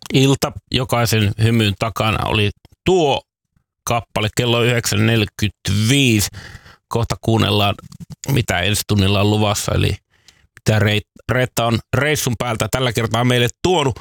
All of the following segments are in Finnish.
ilta jokaisen hymyn takana oli tuo kappale kello 9.45. Kohta kuunnellaan, mitä ensi tunnilla on luvassa, eli mitä Reetta on reissun päältä tällä kertaa meille tuonut.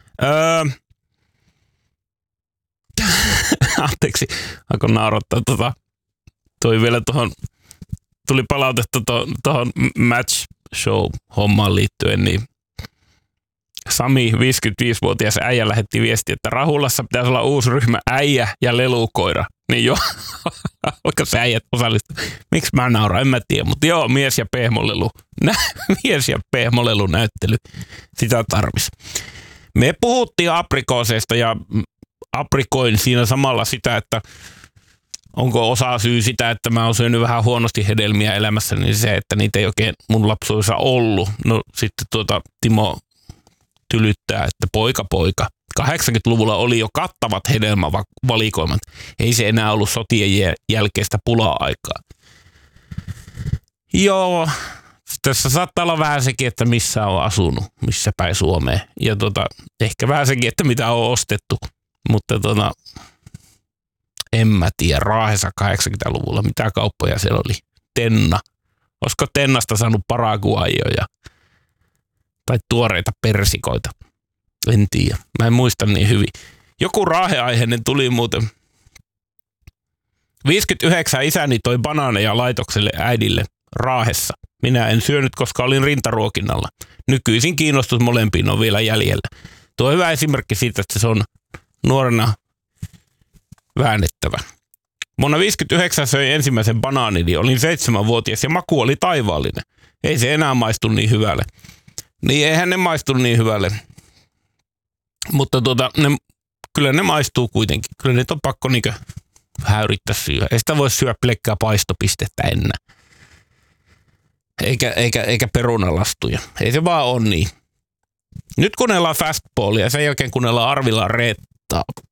Anteeksi, alkoi naurattaa. Toi vielä tuli palautetta tuohon match show-hommaan liittyen, niin Sami, 55-vuotias äijä, lähetti viestiä, että Rahulassa pitäisi olla uusi ryhmä äijä ja lelukoira. Niin joo, vaikka se äijät osallistuu. Miksi mä nauran, en mä tiedä, mutta joo, mies ja pehmolelu. Mies ja pehmolelu näyttely, sitä tarvis. Me puhuttiin aprikooseista ja aprikoin siinä samalla sitä, että onko osa syy sitä, että mä oon syönyt vähän huonosti hedelmiä elämässä, niin se, että niitä ei oikein mun lapsuudessa ollut. No sitten Timo tylyttää, että poika. 80-luvulla oli jo kattavat hedelmävalikoimat. Ei se enää ollut sotien jälkeistä pula-aikaa. Joo, tässä saattaa olla vähän sekin, että missä on asunut, missä päin Suomeen. Ja ehkä vähän sekin, että mitä on ostettu. Mutta en mä tiedä, Raahessa 80-luvulla, mitä kauppoja siellä oli. Tenna. Olisiko Tennasta saanut paraguajoja tai tuoreita persikoita? En tiedä. Mä en muista niin hyvin. Joku raaheaiheinen tuli muuten. 59 isäni toi banaaneja laitokselle äidille Raahessa. Minä en syönyt, koska olin rintaruokinnalla. Nykyisin kiinnostus molempiin on vielä jäljellä. Tuo on hyvä esimerkki siitä, että se on nuorena väännettävä. Vuonna 59 söin ensimmäisen banaanini. Olin 7-vuotias ja maku oli taivaallinen. Ei se enää maistu niin hyvälle. Niin eihän ne maistu niin hyvälle. Mutta kyllä ne maistuu kuitenkin. Kyllä ne on pakko vähän yrittää syödä. Ei sitä voi syödä pelkkää paistopistettä enää. Eikä perunalastuja. Ei se vaan ole niin. Nyt kuunnellaan Fastballia ja sen jälkeen kuunnellaan Arvila Reettaa.